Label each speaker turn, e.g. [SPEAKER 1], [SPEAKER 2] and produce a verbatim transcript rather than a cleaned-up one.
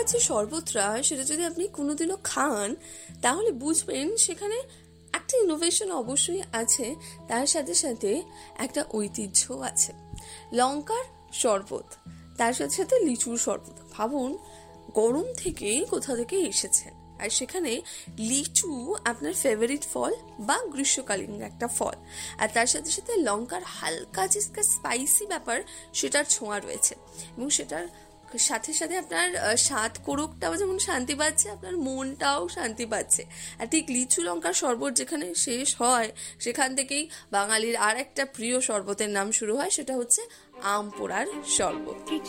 [SPEAKER 1] লঙ্কার যে শরবতটা সেটা যদি আপনি কোনোদিনও খান তাহলে বুঝবেন সেখানে একটা ইনোভেশন অবশ্যই আছে, তার সাথে সাথে একটা ঐতিহ্য আছে। লঙ্কার শরবত, তার সাথে সাথে লিচুর শরবত। ভাবুন গরম থেকে কোথা থেকে এসেছেন, আর সেখানে লিচু আপনার ফেভারিট ফল বা গ্রীষ্মকালীন একটা ফল, আর তার সাথে সাথে লঙ্কার হালকা যে স্পাইসি ব্যাপার সেটার ছোঁয়া রয়েছে, এবং সেটার সাথে সাথে আপনার স্বাদ কোরকটাও যেমন শান্তি পাচ্ছে, আপনার মনটাও শান্তি পাচ্ছে। আর ঠিক লিচু লঙ্কার শরবত যেখানে শেষ হয় সেখান থেকেই বাঙালির আর একটা প্রিয় শরবতের নাম শুরু হয়, সেটা হচ্ছে আম পোড়ার শরবত।